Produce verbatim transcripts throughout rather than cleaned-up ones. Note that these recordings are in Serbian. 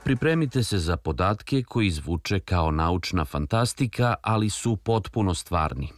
Pripremite se za podatke koji zvuče kao naučna fantastika, ali su potpuno stvarni.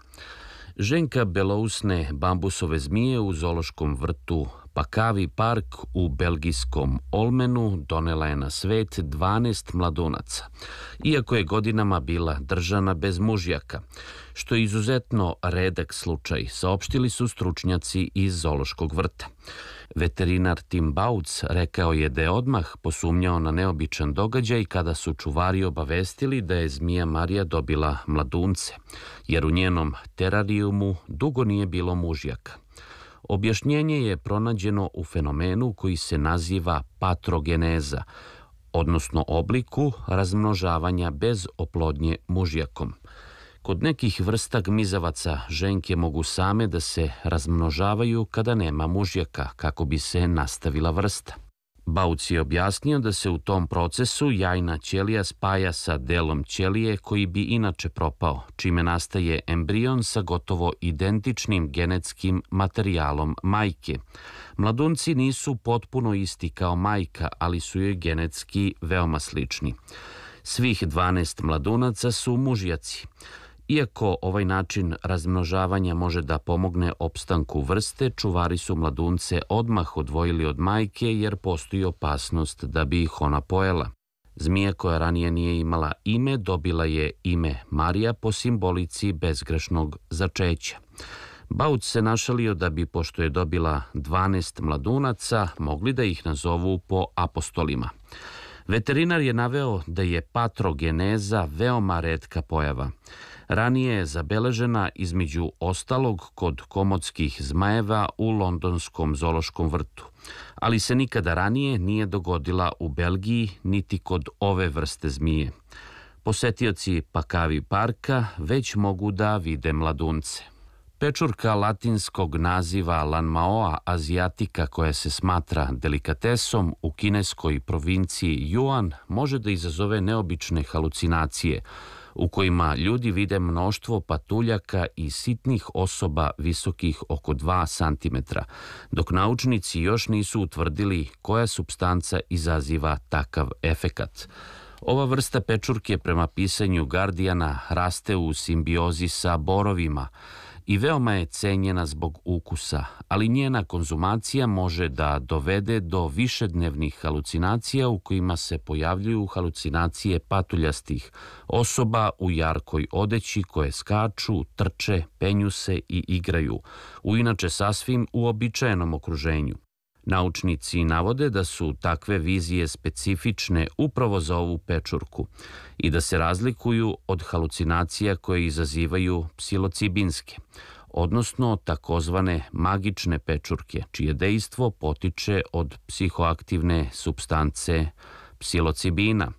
Ženka belousne bambusove zmije u zoološkom vrtu Pakavi park u belgijskom Olmenu donela je na svet dvanaest mladunaca, iako je godinama bila držana bez mužjaka, što je izuzetno redak slučaj, saopštili su stručnjaci iz zoološkog vrta. Veterinar Tim Bauc rekao je da je odmah posumnjao na neobičan događaj kada su čuvari obavestili da je zmija Marija dobila mladunce, jer u njenom terarijumu dugo nije bilo mužjaka. Objašnjenje je pronađeno u fenomenu koji se naziva patrogeneza, odnosno obliku razmnožavanja bez oplodnje mužjakom. Kod nekih vrsta gmizavaca ženke mogu same da se razmnožavaju kada nema mužjaka, kako bi se nastavila vrsta. Bauc je objasnio da se u tom procesu jajna ćelija spaja sa delom ćelije koji bi inače propao, čime nastaje embrion sa gotovo identičnim genetskim materijalom majke. Mladunci nisu potpuno isti kao majka, ali su joj genetski veoma slični. Svih dvanaest mladunaca su mužjaci. Iako ovaj način razmnožavanja može da pomogne opstanku vrste, čuvari su mladunce odmah odvojili od majke jer postoji opasnost da bi ih ona pojela. Zmija koja ranije nije imala ime dobila je ime Marija po simbolici bezgrešnog začeća. Bauc se našalio da bi, pošto je dobila dvanaest mladunaca, mogli da ih nazovu po apostolima. Veterinar je naveo da je patrogeneza veoma retka pojava. Ranije je zabeležena između ostalog kod komotskih zmajeva u londonskom zoološkom vrtu, ali se nikada ranije nije dogodila u Belgiji niti kod ove vrste zmije. Posetioci Pakavi parka već mogu da vide mladunce. Pečurka latinskog naziva Lanmaoa asiatica, koja se smatra delikatesom u kineskoj provinciji Juan, može da izazove neobične halucinacije, u kojima ljudi vide mnoštvo patuljaka i sitnih osoba visokih oko dva centimetra, dok naučnici još nisu utvrdili koja supstanca izaziva takav efekat. Ova vrsta pečurke, prema pisanju Guardiana, raste u simbiozi sa borovima i veoma je cenjena zbog ukusa, ali njena konzumacija može da dovede do višednevnih halucinacija u kojima se pojavljuju halucinacije patuljastih osoba u jarkoj odeći koje skaču, trče, penju se i igraju, u inače sasvim uobičajenom okruženju. Naučnici navode da su takve vizije specifične upravo za ovu pečurku i da se razlikuju od halucinacija koje izazivaju psilocibinske, odnosno takozvane magične pečurke, čije dejstvo potiče od psihoaktivne supstance psilocibina.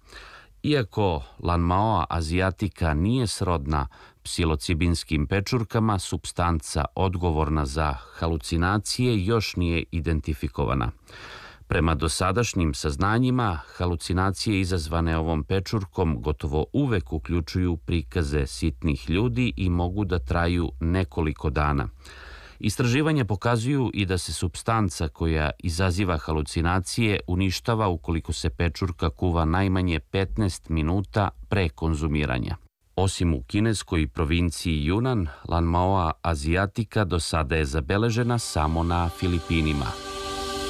Iako Lanmaoa asiatica nije srodna psilocibinskim pečurkama, supstanca odgovorna za halucinacije još nije identifikovana. Prema dosadašnjim saznanjima, halucinacije izazvane ovom pečurkom gotovo uvek uključuju prikaze sitnih ljudi i mogu da traju nekoliko dana. Istraživanja pokazuju i da se supstanca koja izaziva halucinacije uništava ukoliko se pečurka kuva najmanje petnaest minuta pre konzumiranja. Osim u kineskoj provinciji Junan, Lanmaoa asiatica do sada je zabeležena samo na Filipinima.